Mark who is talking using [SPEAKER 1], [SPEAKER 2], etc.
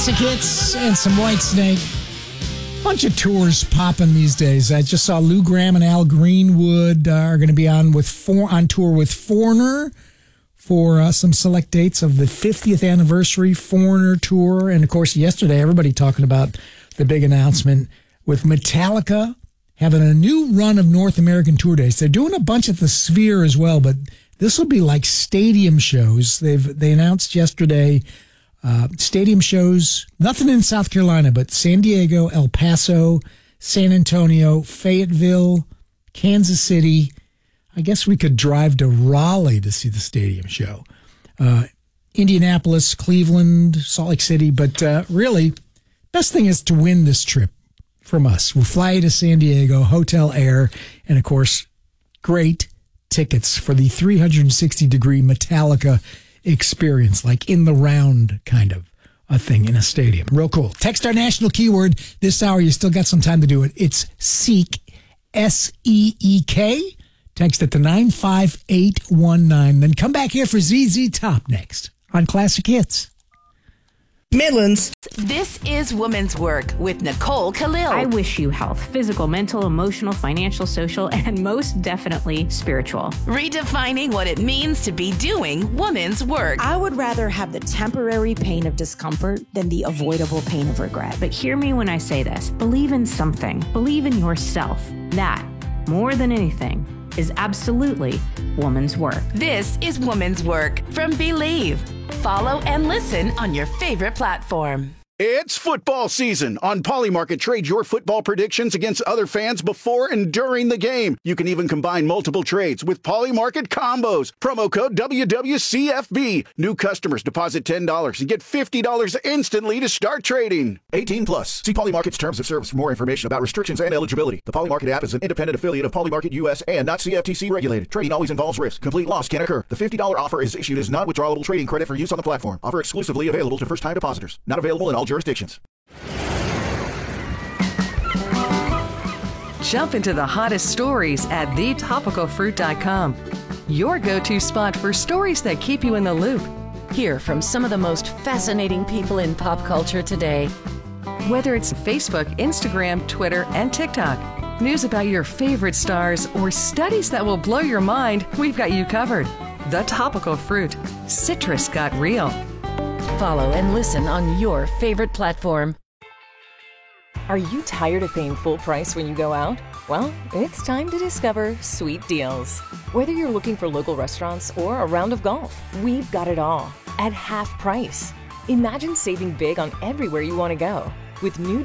[SPEAKER 1] Classic hits and some Whitesnake. Bunch of tours popping these days. I just saw Lou Gramm and Al Greenwood are going to be on tour with Foreigner for some select dates of the 50th anniversary Foreigner tour. And of course, yesterday, everybody talking about the big announcement with Metallica having a new run of North American tour dates. They're doing a bunch at the Sphere as well, but this will be like stadium shows. They announced yesterday stadium shows, nothing in South Carolina, but San Diego, El Paso, San Antonio, Fayetteville, Kansas City. I guess we could drive to Raleigh to see the stadium show. Indianapolis, Cleveland, Salt Lake City. But really, best thing is to win this trip from us. We'll fly you to San Diego, Hotel Air, and of course, great tickets for the 360-degree Metallica experience, like in the round kind of a thing in a stadium. Real cool. Text our national keyword this hour. You still got some time to do it. It's SEEK, SEEK. Text it to 95819. Then come back here for ZZ Top next on Classic Hits.
[SPEAKER 2] Midlands.
[SPEAKER 3] This is Women's Work with Nicole Khalil.
[SPEAKER 4] I wish you health, physical, mental, emotional, financial, social, and most definitely spiritual.
[SPEAKER 3] Redefining what it means to be doing women's work.
[SPEAKER 5] I would rather have the temporary pain of discomfort than the avoidable pain of regret.
[SPEAKER 4] But hear me when I say this. Believe in something. Believe in yourself. That, more than anything, is absolutely woman's work.
[SPEAKER 3] This is Women's Work from Believe. Follow and listen on your favorite platform.
[SPEAKER 6] It's football season. On Polymarket, trade your football predictions against other fans before and during the game. You can even combine multiple trades with Polymarket combos. Promo code WWCFB. New customers deposit $10 and get $50 instantly to start trading.
[SPEAKER 7] 18 plus. See Polymarket's terms of service for more information about restrictions and eligibility. The Polymarket app is an independent affiliate of Polymarket US and not CFTC regulated. Trading always involves risk. Complete loss can occur. The $50 offer is issued as non-withdrawable trading credit for use on the platform. Offer exclusively available to first-time depositors. Not available in all jurisdictions.
[SPEAKER 8] Jump into the hottest stories at thetopicalfruit.com. Your go-to spot for stories that keep you in the loop.
[SPEAKER 3] Hear from some of the most fascinating people in pop culture today.
[SPEAKER 8] Whether it's Facebook, Instagram, Twitter, and TikTok, news about your favorite stars, or studies that will blow your mind, we've got you covered. The Topical Fruit. Citrus got real.
[SPEAKER 3] Follow and listen on your favorite platform.
[SPEAKER 9] Are you tired of paying full price when you go out? Well, it's time to discover Sweet Deals. Whether you're looking for local restaurants or a round of golf, we've got it all at half price. Imagine saving big on everywhere you want to go. With new